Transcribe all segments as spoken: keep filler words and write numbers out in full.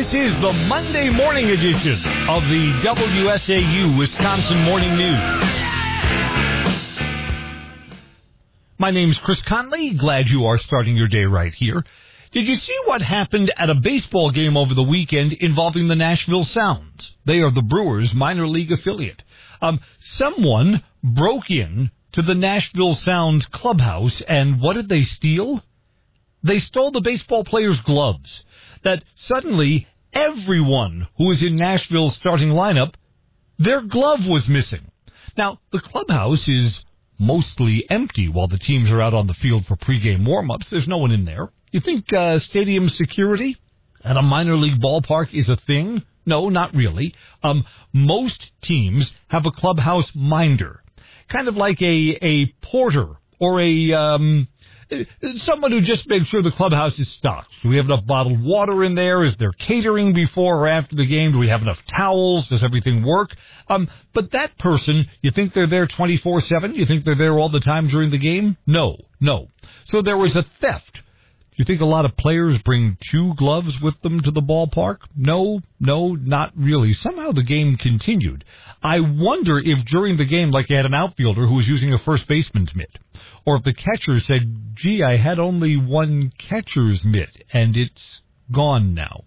This is the Monday morning edition of the W S A U Wisconsin Morning News. My name's Chris Conley. Glad you are starting your day right here. Did you see what happened at a baseball game over the weekend involving the Nashville Sounds? They are the Brewers' minor league affiliate. Um, someone broke in to the Nashville Sounds clubhouse, and what did they steal? They stole the baseball players' gloves. That suddenly everyone who was in Nashville's starting lineup, their glove was missing. Now, the clubhouse is mostly empty while the teams are out on the field for pregame warm-ups. There's no one in there. You think uh, stadium security at a minor league ballpark is a thing? No, not really. Um, most teams have a clubhouse minder, kind of like a, a porter or a... Um, someone who just makes sure the clubhouse is stocked. Do we have enough bottled water in there? Is there catering before or after the game? Do we have enough towels? Does everything work? Um, but that person, you think they're there twenty-four seven? You think they're there all the time during the game? No, no. So there was a theft. Do you think a lot of players bring two gloves with them to the ballpark? No, no, not really. Somehow the game continued. I wonder if during the game, like you had an outfielder who was using a first baseman's mitt, or if the catcher said, gee, I had only one catcher's mitt, and it's gone now.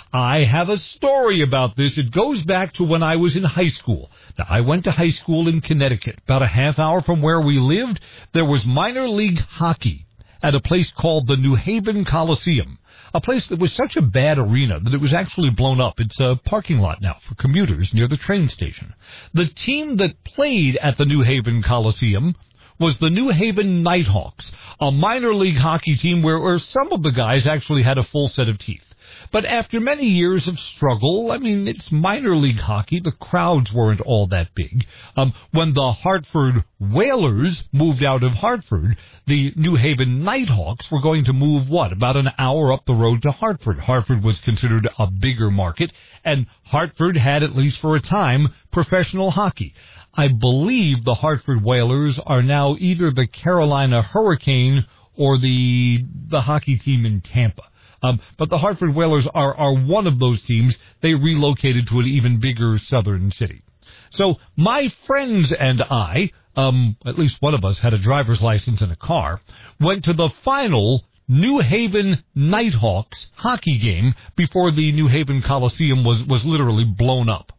I have a story about this. It goes back to when I was in high school. Now, I went to high school in Connecticut. About a half hour from where we lived, there was minor league hockey at a place called the New Haven Coliseum, a place that was such a bad arena that it was actually blown up. It's a parking lot now for commuters near the train station. The team that played at the New Haven Coliseum was the New Haven Nighthawks, a minor league hockey team where, where some of the guys actually had a full set of teeth. But after many years of struggle, I mean, it's minor league hockey. The crowds weren't all that big. Um, when the Hartford Whalers moved out of Hartford, the New Haven Nighthawks were going to move, what, about an hour up the road to Hartford. Hartford was considered a bigger market, and Hartford had, at least for a time, professional hockey. I believe the Hartford Whalers are now either the Carolina Hurricane or the the hockey team in Tampa. Um, but the Hartford Whalers are, are one of those teams. They relocated to an even bigger southern city. So my friends and I, um, at least one of us had a driver's license and a car, went to the final New Haven Nighthawks hockey game before the New Haven Coliseum was, was literally blown up.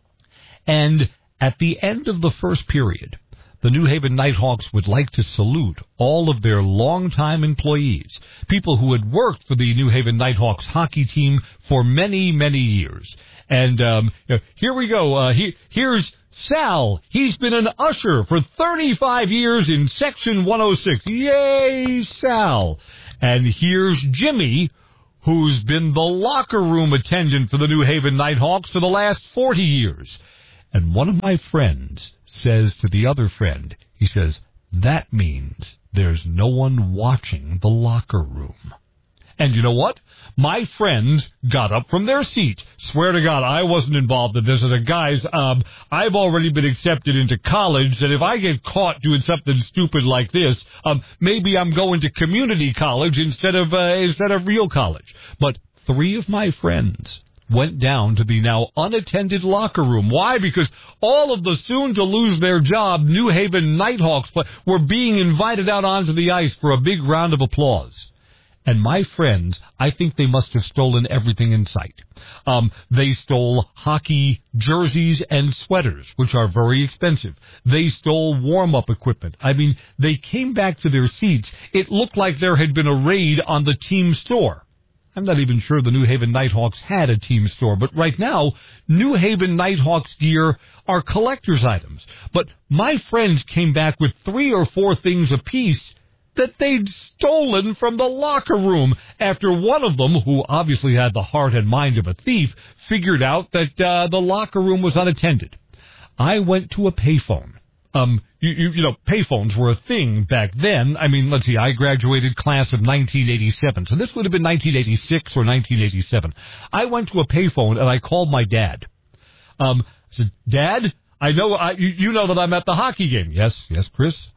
And at the end of the first period, the New Haven Nighthawks would like to salute all of their longtime employees, people who had worked for the New Haven Nighthawks hockey team for many, many years. And um, here we go. Uh, he, here's Sal. He's been an usher for thirty-five years in Section one oh six. Yay, Sal. And here's Jimmy, who's been the locker room attendant for the New Haven Nighthawks for the last forty years. And one of my friends says to the other friend, he says, that means there's no one watching the locker room. And you know what? My friends got up from their seats. Swear to God, I wasn't involved in this. I said, guys, um, I've already been accepted into college, and if I get caught doing something stupid like this, um, maybe I'm going to community college instead of uh, instead of real college. But three of my friends went down to the now unattended locker room. Why? Because all of the soon-to-lose their job New Haven Nighthawks were being invited out onto the ice for a big round of applause. And my friends, I think they must have stolen everything in sight. Um, they stole hockey jerseys and sweaters, which are very expensive. They stole warm-up equipment. I mean, they came back to their seats. It looked like there had been a raid on the team store. I'm not even sure the New Haven Nighthawks had a team store, but right now, New Haven Nighthawks gear are collector's items. But my friends came back with three or four things apiece that they'd stolen from the locker room after one of them, who obviously had the heart and mind of a thief, figured out that uh, the locker room was unattended. I went to a payphone. Um, you, you, you know, payphones were a thing back then. I mean, let's see, I graduated class of nineteen eighty-seven, so this would have been nineteen eighty-six or nineteen eighty-seven. I went to a payphone and I called my dad. Um, I said, Dad, I know, I, you, you know that I'm at the hockey game. Yes, yes, Chris.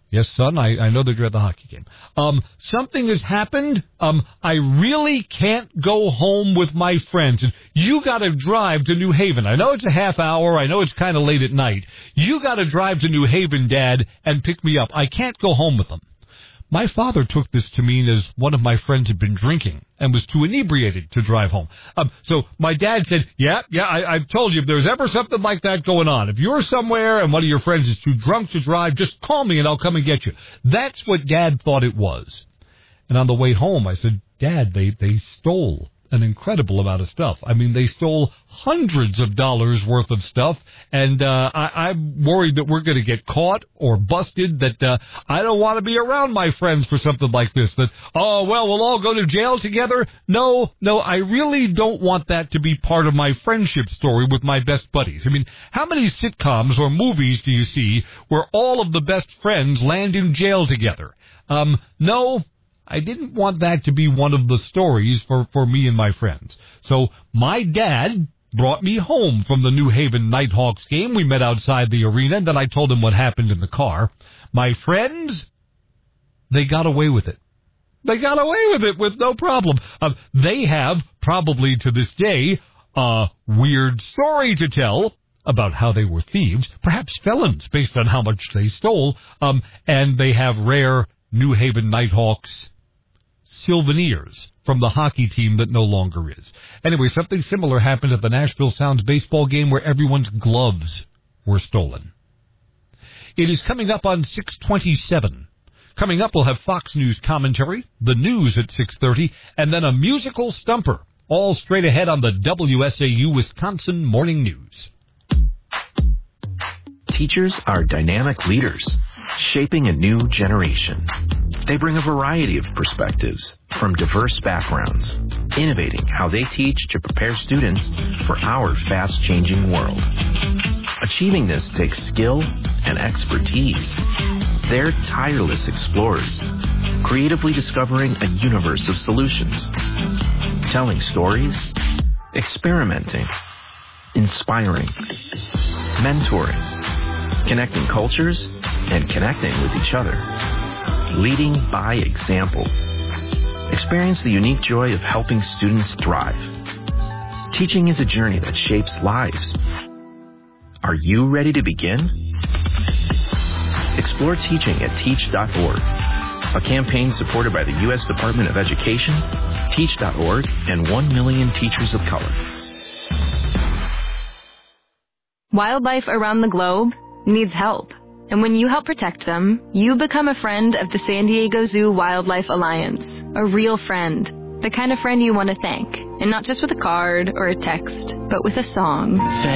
Yes, son, I, I know that you're at the hockey game. Um, something has happened. Um, I really can't go home with my friends. And you got to drive to New Haven. I know it's a half hour. I know it's kind of late at night. You got to drive to New Haven, Dad, and pick me up. I can't go home with them. My father took this to mean as one of my friends had been drinking and was too inebriated to drive home. Um, so my dad said, yeah, yeah, I, I've told you, if there's ever something like that going on, if you're somewhere and one of your friends is too drunk to drive, just call me and I'll come and get you. That's what Dad thought it was. And on the way home, I said, Dad, they, they stole an incredible amount of stuff. I mean, they stole hundreds of dollars worth of stuff, and uh, I, I'm worried that we're going to get caught or busted, that uh, I don't want to be around my friends for something like this, that, oh, well, we'll all go to jail together. No, no, I really don't want that to be part of my friendship story with my best buddies. I mean, how many sitcoms or movies do you see where all of the best friends land in jail together? Um, no, I didn't want that to be one of the stories for, for me and my friends. So my dad brought me home from the New Haven Nighthawks game. We met outside the arena, and then I told him what happened in the car. My friends, they got away with it. They got away with it with no problem. Uh, they have, probably to this day, a weird story to tell about how they were thieves, perhaps felons based on how much they stole, um, and they have rare New Haven Nighthawks souvenirs from the hockey team that no longer is. Anyway, something similar happened at the Nashville Sounds baseball game where everyone's gloves were stolen. It is coming up on six twenty-seven. Coming up, we'll have Fox News commentary, the news at six thirty, and then a musical stumper, all straight ahead on the W S A U Wisconsin Morning News. Teachers are dynamic leaders, shaping a new generation. They bring a variety of perspectives from diverse backgrounds, innovating how they teach to prepare students for our fast-changing world. Achieving this takes skill and expertise. They're tireless explorers, creatively discovering a universe of solutions, telling stories, experimenting, inspiring, mentoring, connecting cultures, and connecting with each other. Leading by example. Experience the unique joy of helping students thrive. Teaching is a journey that shapes lives. Are you ready to begin? Explore teaching at teach dot org, a campaign supported by the U S Department of Education, teach dot org, and one million teachers of color. Wildlife around the globe needs help. And when you help protect them, you become a friend of the San Diego Zoo Wildlife Alliance. A real friend. The kind of friend you want to thank. And not just with a card or a text, but with a song.